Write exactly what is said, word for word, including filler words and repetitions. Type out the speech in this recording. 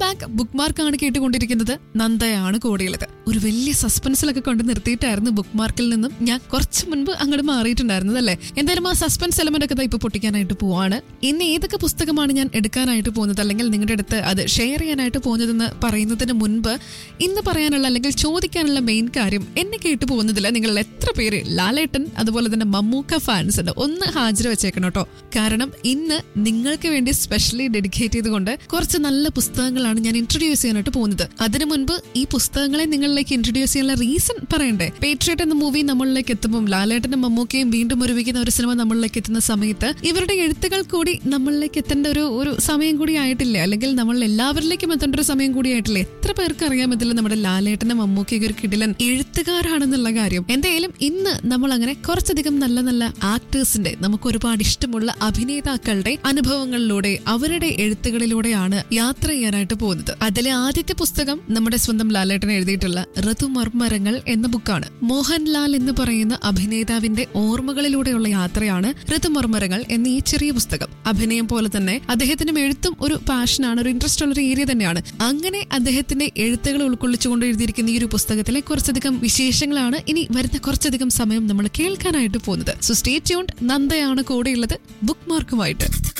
Back book മാർക്കാണ് കേട്ടുകൊണ്ടിരിക്കുന്നത്. നന്ദയാണ് കൂടെയുള്ളത്. ഒരു വലിയ സസ്പെൻസിലൊക്കെ കൊണ്ട് നിർത്തിയിട്ടായിരുന്നു ബുക്ക് മാർക്കിൽ നിന്നും ഞാൻ കുറച്ച് മുൻപ് അങ്ങോട്ട് മാറിയിട്ടുണ്ടായിരുന്നത് അല്ലേ. എന്തായാലും ആ സസ്പെൻസ് എലമെന്റ് ഒക്കെ ഇപ്പൊ പൊട്ടിക്കാനായിട്ട് പോവാണ്. ഇന്ന് ഏതൊക്കെ പുസ്തകമാണ് ഞാൻ എടുക്കാനായിട്ട് പോകുന്നത് അല്ലെങ്കിൽ നിങ്ങളുടെ അടുത്ത് അത് ഷെയർ ചെയ്യാനായിട്ട് പോകുന്നതെന്ന് പറയുന്നതിന് മുൻപ് ഇന്ന് പറയാനുള്ള അല്ലെങ്കിൽ ചോദിക്കാനുള്ള മെയിൻ കാര്യം, എന്നെ കേട്ടു പോകുന്നതിൽ നിങ്ങൾ എത്ര പേര് ലാലേട്ടൻ അതുപോലെ തന്നെ മമ്മൂക്ക ഫാൻസ് ഉണ്ട്? ഒന്ന് ഹാജർ വെച്ചേക്കണം കേട്ടോ. കാരണം ഇന്ന് നിങ്ങൾക്ക് വേണ്ടി സ്പെഷ്യലി ഡെഡിക്കേറ്റ് ചെയ്തുകൊണ്ട് കുറച്ച് നല്ല പുസ്തകങ്ങളാണ് ഞാൻ ഇൻട്രൊഡ്യൂസ് ചെയ്യാനായിട്ട് പോകുന്നത്. അതിനു മുൻപ് ഈ പുസ്തകങ്ങളെ നിങ്ങളിലേക്ക് ഇൻട്രൊഡ്യൂസ് ചെയ്യാനുള്ള റീസൺ പറയണ്ടേ? പേട്രിയറ്റ് എന്ന മൂവി നമ്മളിലേക്ക് എത്തുമ്പോൾ ലാലേട്ടനും മമ്മൂക്കയും വീണ്ടും ഒരുമിക്കുന്ന ഒരു സിനിമ നമ്മളിലേക്ക് എത്തുന്ന സമയത്ത് ഇവരുടെ എഴുത്തുകൾ കൂടി നമ്മളിലേക്ക് എത്തേണ്ട ഒരു ഒരു സമയം കൂടി ആയിട്ടില്ലേ? അല്ലെങ്കിൽ നമ്മൾ എല്ലാവരിലേക്കും എത്തേണ്ട ഒരു സമയം കൂടി ആയിട്ടില്ലേ? എത്ര പേർക്ക് അറിയാൻ പറ്റില്ല നമ്മുടെ ലാലേട്ടനും മമ്മൂക്കയും ഒരു കിടിലൻ എഴുത്തുകാരാണെന്നുള്ള കാര്യം. എന്തായാലും ഇന്ന് നമ്മൾ അങ്ങനെ കുറച്ചധികം നല്ല നല്ല ആക്ടേഴ്സിന്റെ, നമുക്ക് ഒരുപാട് ഇഷ്ടമുള്ള അഭിനേതാക്കളുടെ അനുഭവങ്ങളിലൂടെ അവരുടെ എഴുത്തുകളിലൂടെയാണ് യാത്ര ചെയ്യാനായിട്ട് പോകുന്നത്. അതിലെ ആദ്യത്തെ പുസ്തകം നമ്മുടെ സ്വന്തം ലാലേട്ടൻ എഴുതിയിട്ടുള്ള ഋതുമർമരങ്ങൾ എന്ന ബുക്കാണ്. മോഹൻലാൽ എന്ന് പറയുന്ന അഭിനേതാവിന്റെ ഓർമ്മകളിലൂടെയുള്ള യാത്രയാണ് ഋതുമർമരങ്ങൾ എന്ന ഈ ചെറിയ പുസ്തകം. അഭിനയം പോലെ തന്നെ അദ്ദേഹത്തിനും എഴുത്തും ഒരു പാഷനാണ്, ഒരു ഇൻട്രസ്റ്റ് ഉള്ള ഒരു ഏരിയ തന്നെയാണ്. അങ്ങനെ അദ്ദേഹത്തിന്റെ എഴുത്തുകൾ ഉൾക്കൊള്ളിച്ചുകൊണ്ട് എഴുതിയിരിക്കുന്ന ഈ ഒരു പുസ്തകത്തിലെ കുറച്ചധികം വിശേഷങ്ങളാണ് ഇനി വരുന്ന കുറച്ചധികം സമയം നമ്മൾ കേൾക്കാനായിട്ട് പോകുന്നത്. So stay tuned. നന്ദയാണ് കൂടെയുള്ളത് ബുക്ക് മാർക്കുമായിട്ട്.